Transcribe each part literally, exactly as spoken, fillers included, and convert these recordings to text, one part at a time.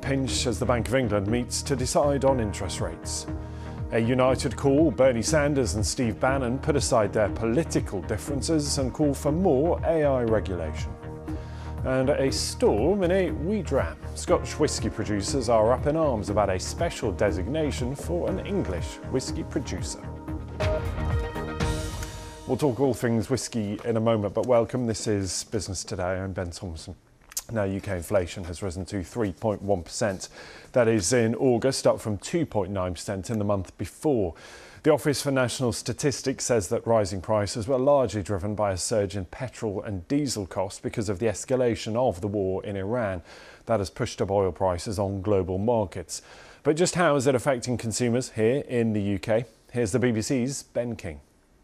pinch as the Bank of England meets to decide on interest rates. A united call, Bernie Sanders and Steve Bannon put aside their political differences and call for more A I regulation. And a storm in a wheat ram. Scotch whisky producers are up in arms about a special designation for an English whisky producer. We'll talk all things whisky in a moment, but welcome. This is Business Today. I'm Ben Thompson. Now, U K inflation has risen to three point one percent. That is in August, up from two point nine percent in the month before. The Office for National Statistics says that rising prices were largely driven by a surge in petrol and diesel costs because of the escalation of the war in Iran. That has pushed up oil prices on global markets. But just how is it affecting consumers here in the U K? Here's the B B C's Ben King.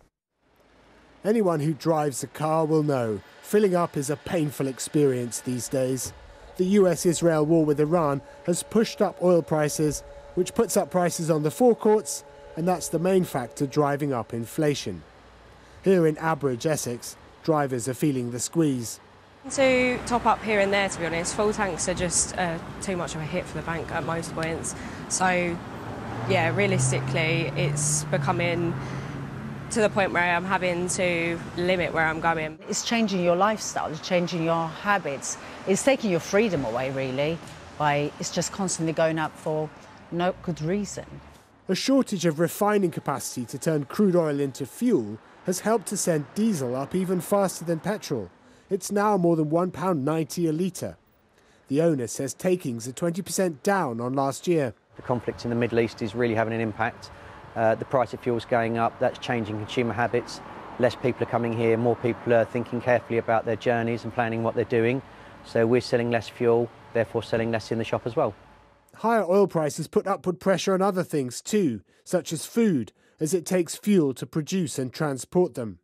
Anyone who drives a car will know filling up is a painful experience these days. The U S Israel war with Iran has pushed up oil prices, which puts up prices on the forecourts, and that's the main factor driving up inflation. Here in Abridge, Essex, drivers are feeling the squeeze. To top up here and there, to be honest, full tanks are just uh, too much of a hit for the bank at most points. So, yeah, realistically, it's becoming to the point where I'm having to limit where I'm going. It's changing your lifestyle, it's changing your habits. It's taking your freedom away, really, by it's just constantly going up for no good reason. A shortage of refining capacity to turn crude oil into fuel has helped to send diesel up even faster than petrol. It's now more than one pound ninety a litre. The owner says takings are twenty percent down on last year. The conflict in the Middle East is really having an impact. Uh, the price of fuel's going up, that's changing consumer habits. Less people are coming here, more people are thinking carefully about their journeys and planning what they're doing. So we're selling less fuel, therefore selling less in the shop as well. Higher oil prices put upward pressure on other things too, such as food, as it takes fuel to produce and transport them.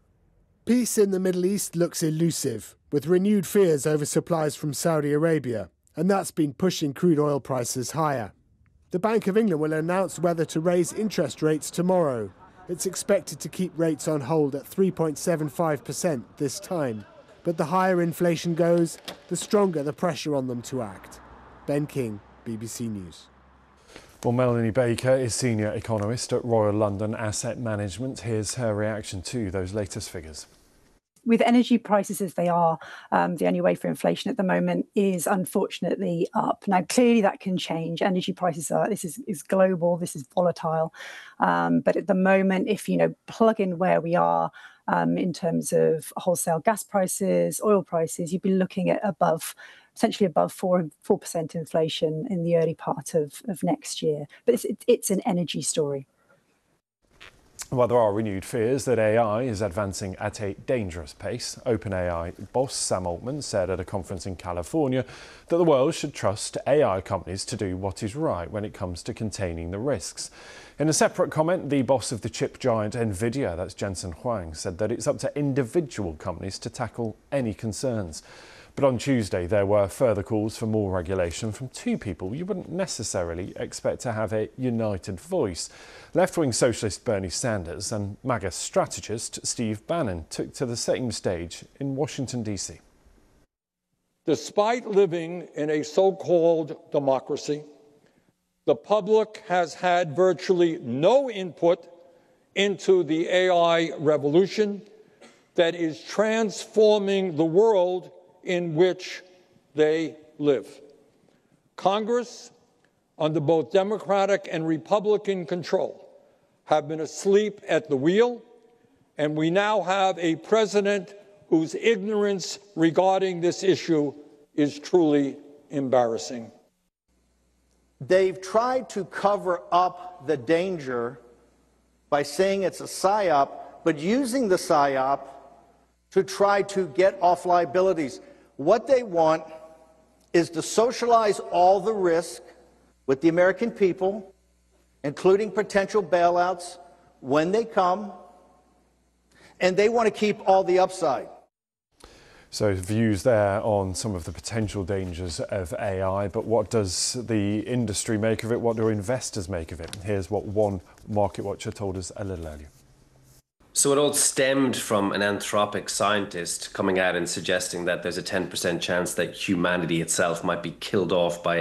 Peace in the Middle East looks elusive, with renewed fears over supplies from Saudi Arabia, and that's been pushing crude oil prices higher. The Bank of England will announce whether to raise interest rates tomorrow. It's expected to keep rates on hold at three point seven five percent this time. But the higher inflation goes, the stronger the pressure on them to act. Ben King, B B C News. Well, Melanie Baker is Senior Economist at Royal London Asset Management. Here's her reaction to those latest figures. With energy prices as they are, um, the only way for inflation at the moment is unfortunately up. Now, clearly that can change. Energy prices are, this is, is global, this is volatile. Um, but at the moment, if, you know, plug in where we are um, in terms of wholesale gas prices, oil prices, you'd be looking at above, essentially above four, four percent inflation in the early part of, of next year. But it's, it's an energy story. Well, there are renewed fears that A I is advancing at a dangerous pace. OpenAI boss Sam Altman said at a conference in California that the world should trust A I companies to do what is right when it comes to containing the risks. In a separate comment, the boss of the chip giant Nvidia, that's Jensen Huang, said that it's up to individual companies to tackle any concerns. But on Tuesday, there were further calls for more regulation from two people you wouldn't necessarily expect to have a united voice. Left-wing socialist Bernie Sanders and MAGA strategist Steve Bannon took to the same stage in Washington, D C. Despite living in a so-called democracy, the public has had virtually no input into the A I revolution that is transforming the world in which they live. Congress, under both Democratic and Republican control, have been asleep at the wheel, and we now have a president whose ignorance regarding this issue is truly embarrassing. They've tried to cover up the danger by saying it's a psyop, but using the psyop to try to get off liabilities. What they want is to socialize all the risk with the American people, including potential bailouts when they come, and they want to keep all the upside. So views there on some of the potential dangers of A I, but what does the industry make of it? What do investors make of it? Here's what one market watcher told us a little earlier. So it all stemmed from an Anthropic scientist coming out and suggesting that there's a ten percent chance that humanity itself might be killed off by